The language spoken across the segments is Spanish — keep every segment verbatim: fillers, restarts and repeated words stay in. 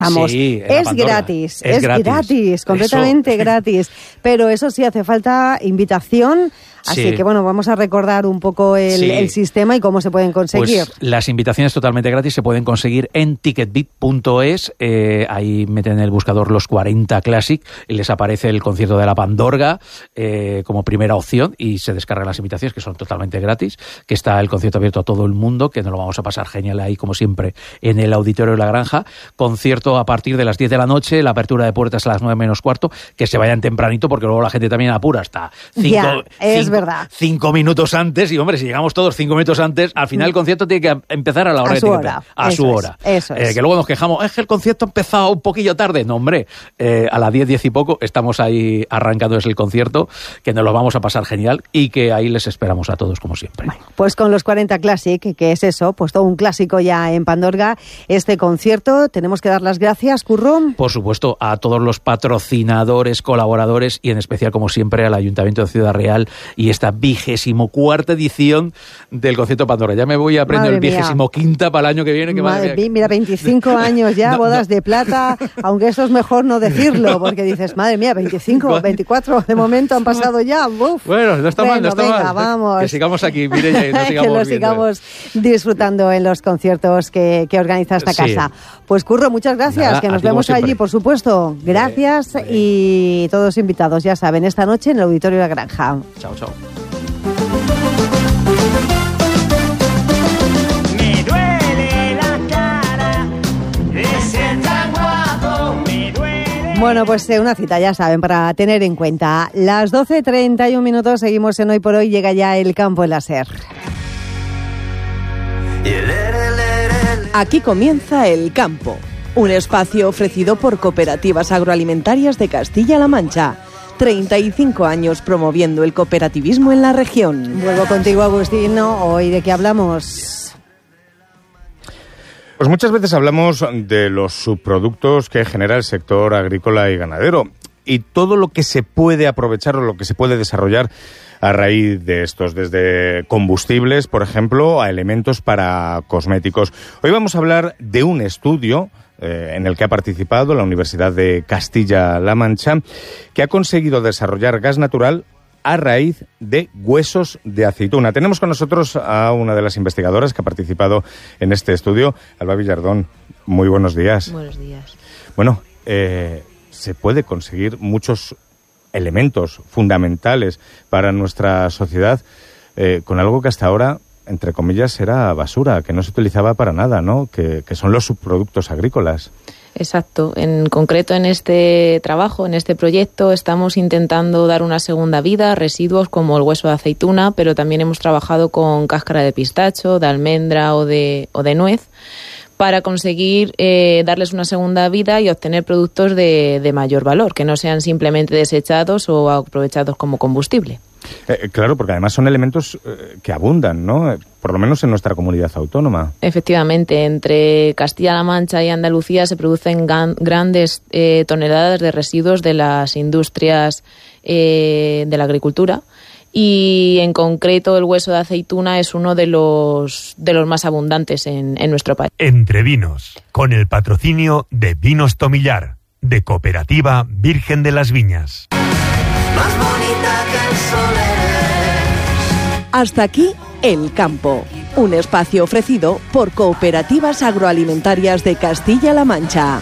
Vamos, Sí, es gratis, es es gratis, gratis, completamente eso. gratis. Pero eso sí, hace falta invitación. Así Sí. que bueno, vamos a recordar un poco el, Sí. el sistema y cómo se pueden conseguir. Pues las invitaciones totalmente gratis se pueden conseguir en ticketbit punto es. Eh, ahí meten en el buscador los cuarenta Classic y les aparece el concierto de la Pandorga eh, como primera opción y se descargan las invitaciones, que son totalmente gratis, que está el concierto abierto a todo el mundo, que nos lo vamos a pasar genial ahí, como siempre, en el Auditorio de la Granja. Concierto a partir de las diez de la noche, la apertura de puertas a las nueve menos cuarto, que se vayan tempranito porque luego la gente también apura hasta cinco, Ya, es cinco, verdad. cinco minutos antes. Y hombre, si llegamos todos cinco minutos antes, al final el concierto tiene que empezar a la hora A que su tiene que hora. empezar. A Eso su es, hora. eso es. Eh, que luego nos quejamos, es que el concierto ha empezado un poquillo tarde. No, hombre, eh, a las diez, diez y poco estamos ahí arrancando el concierto, que nos lo vamos a pasar genial y que ahí les esperamos a todos como siempre. Bueno, pues con los cuarenta Classic, que es eso, pues todo un clásico ya en Pandorga, este concierto, tenemos que dar las gracias, Curro. Por supuesto, a todos los patrocinadores, colaboradores y en especial, como siempre, al Ayuntamiento de Ciudad Real y esta vigésimo cuarta edición del concierto Pandorga. Ya me voy a aprender Madre el vigésimo quinta para el año que viene. Que Madre madre mía, mira, veinticinco años ya, No, bodas no. de plata, aunque eso es mejor no decirlo, porque dices, madre mía, veinticinco, veinticuatro, de momento han pasado ya. Uf. Bueno, no está Bueno, mal, no está venga, mal. vamos. Que sigamos aquí, Mireia, y nos sigamos que lo viendo. sigamos disfrutando en los conciertos que, que organiza esta Sí. casa. Pues Curro, muchas gracias, Nada, que a nos ti como vemos allí, siempre. por supuesto. Gracias Vale. y todos invitados, ya saben, esta noche en el Auditorio de la Granja. Chao, chao. Me duele la cara de ser tan guapo, me duele. Bueno, pues eh, una cita, ya saben, para tener en cuenta. Las doce treinta y un minutos, seguimos en Hoy por Hoy, llega ya el campo en la SER. Aquí comienza El Campo, un espacio ofrecido por Cooperativas Agroalimentarias de Castilla-La Mancha. treinta y cinco años promoviendo el cooperativismo en la región. Vuelvo contigo, Agustino. Hoy, ¿de qué hablamos? Pues muchas veces hablamos de los subproductos que genera el sector agrícola y ganadero y todo lo que se puede aprovechar o lo que se puede desarrollar a raíz de estos, desde combustibles, por ejemplo, a elementos para cosméticos. Hoy vamos a hablar de un estudio eh, en el que ha participado la Universidad de Castilla-La Mancha, que ha conseguido desarrollar gas natural a raíz de huesos de aceituna. Tenemos con nosotros a una de las investigadoras que ha participado en este estudio, Alba Villardón. Muy buenos días. Buenos días. Bueno, eh, se puede conseguir muchos elementos fundamentales para nuestra sociedad eh, con algo que hasta ahora, entre comillas, era basura, que no se utilizaba para nada, ¿no? Que, que son los subproductos agrícolas. Exacto. En concreto, en este trabajo, en este proyecto, estamos intentando dar una segunda vida a residuos como el hueso de aceituna, pero también hemos trabajado con cáscara de pistacho, de almendra o de, o de nuez, para conseguir eh, darles una segunda vida y obtener productos de, de mayor valor, que no sean simplemente desechados o aprovechados como combustible. Eh, claro, porque además son elementos eh, que abundan, ¿no? Por lo menos en nuestra comunidad autónoma. Efectivamente, entre Castilla-La Mancha y Andalucía se producen gan- grandes eh, toneladas de residuos de las industrias eh, de la agricultura. Y en concreto el hueso de aceituna es uno de los, de los más abundantes en, en nuestro país. Entre Vinos, con el patrocinio de Vinos Tomillar, de Cooperativa Virgen de las Viñas. Más bonita que el sol eres. Hasta aquí El Campo, un espacio ofrecido por Cooperativas Agroalimentarias de Castilla-La Mancha.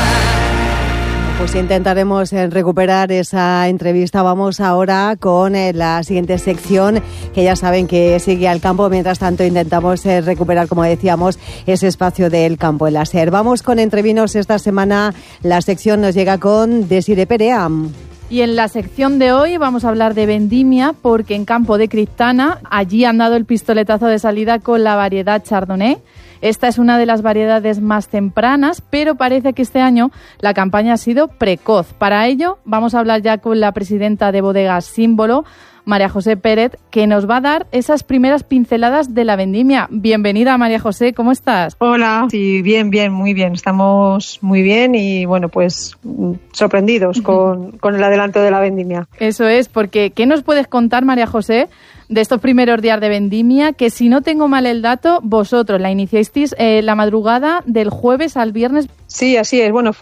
Pues intentaremos eh, recuperar esa entrevista. Vamos ahora con eh, la siguiente sección, que ya saben que sigue al campo. Mientras tanto, intentamos eh, recuperar, como decíamos, ese espacio del campo en la SER. Vamos con Entre Vinos esta semana. La sección nos llega con Desiree Perea. Y en la sección de hoy vamos a hablar de vendimia, porque en Campo de Criptana, allí han dado el pistoletazo de salida con la variedad Chardonnay. Esta es una de las variedades más tempranas, pero parece que este año la campaña ha sido precoz. Para ello, vamos a hablar ya con la presidenta de Bodegas Símbolo, María José Pérez, que nos va a dar esas primeras pinceladas de la vendimia. Bienvenida, María José, ¿cómo estás? Hola, sí, bien, bien, muy bien. Estamos muy bien y, bueno, pues sorprendidos con, con el adelanto de la vendimia. Eso es, porque ¿qué nos puedes contar, María José, de estos primeros días de vendimia, que si no tengo mal el dato, vosotros la iniciasteis eh, la madrugada del jueves al viernes. Sí, así es. Bueno,